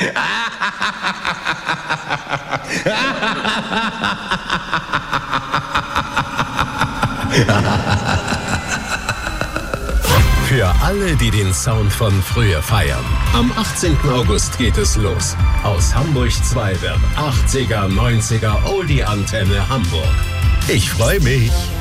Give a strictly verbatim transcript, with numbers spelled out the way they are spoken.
Für alle, die den Sound von früher feiern. Am achtzehnten August geht es los. Aus Hamburg zwei wird achtziger, neunziger Oldie-Antenne Hamburg. Ich freue mich.